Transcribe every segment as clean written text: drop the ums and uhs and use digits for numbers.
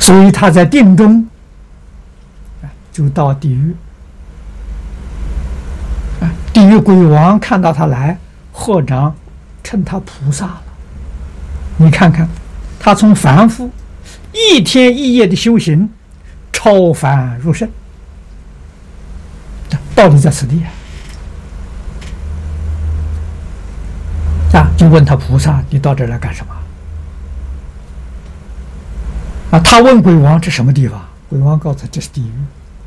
所以他在定中就到地狱。地狱鬼王看到他来，合掌称他菩萨了。你看看，他从凡夫一天一夜的修行，超凡入圣，道理在此地就问他菩萨：“你到这儿来干什么？”他问鬼王：“这什么地方？”鬼王告诉他：“这是地狱。”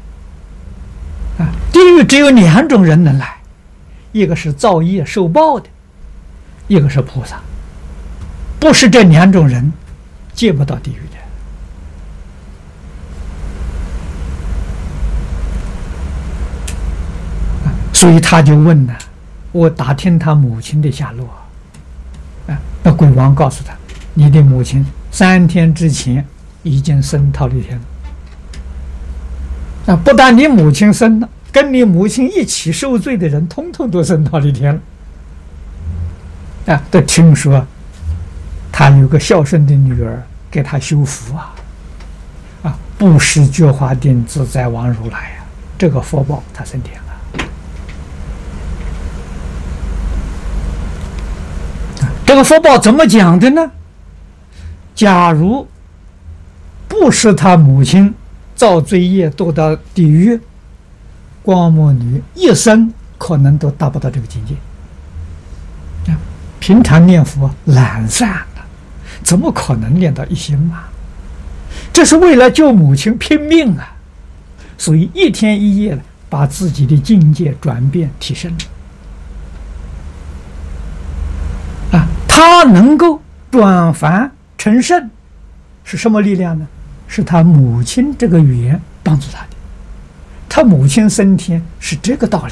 地狱只有2种人能来，一个是造业受报的，一个是菩萨。不是这2种人，进不到地狱的。所以他就问呢，我打听他母亲的下落。那鬼王告诉他，你的母亲3天之前已经升忉利天了。不但你母亲升了，跟你母亲一起受罪的人，通通都升忉利天了。都听说他有个孝顺的女儿，给他修福布施觉华定自在王如来这个福报他升天了。这个福报怎么讲的呢？假如不是他母亲造罪业堕到地狱，光目女一生可能都达不到这个境界。平常念佛懒散了，怎么可能念到一心嘛？这是为了救母亲拼命所以一天一夜把自己的境界转变提升了。他能够转凡成圣，是什么力量呢？是他母亲这个缘帮助他的。他母亲升天是这个道理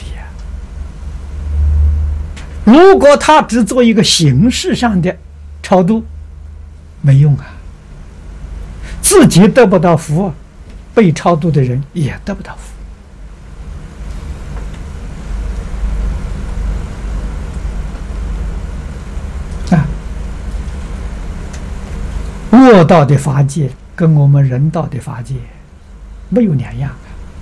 如果他只做一个形式上的超度，没用自己得不到福，被超度的人也得不到福。恶道的法界跟我们人道的法界没有两样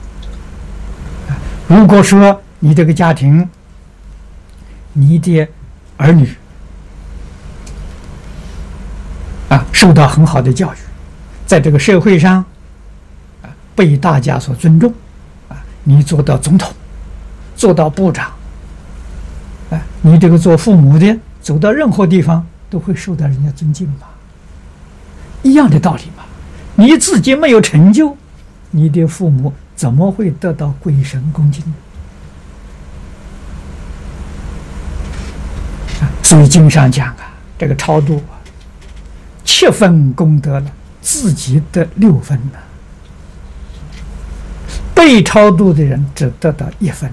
如果说你这个家庭，你的儿女受到很好的教育，在这个社会上被大家所尊重你做到总统，做到部长你这个做父母的走到任何地方都会受到人家尊敬嘛，一样的道理嘛。你自己没有成就，你的父母怎么会得到鬼神恭敬呢？所以经上讲这个超度7分功德了，自己得6分了，被超度的人只得到1分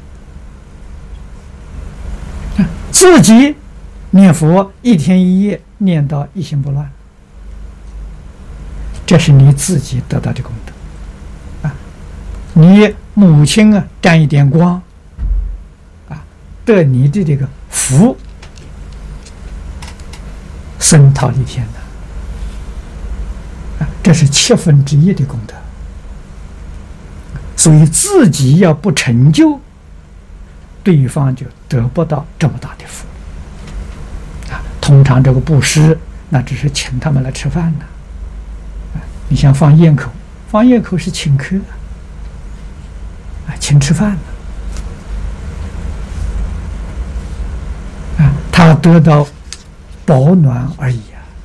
了。自己念佛一天一夜念到一心不乱，这是你自己得到的功德你母亲沾一点光得你的这个福，升忉利天这是1/7的功德。所以自己要不成就，对方就得不到这么大的福通常这个布施那只是请他们来吃饭你像放焰口，放焰口是请客请吃饭他得到保暖而已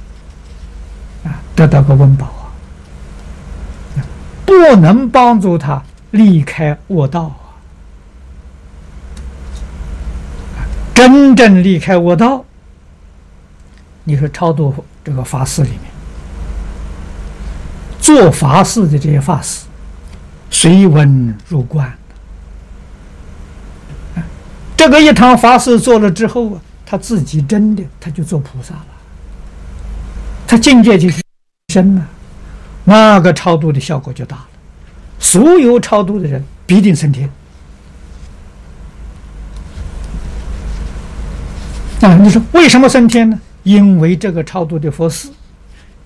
得到个温饱不能帮助他离开恶道真正离开恶道，你说超度这个法师里面，做法事的这些法师随文入观这个一堂法事做了之后他自己真的他就做菩萨了，他境界就是深了，那个超度的效果就大了，所有超度的人必定升天你说为什么升天呢？因为这个超度的佛事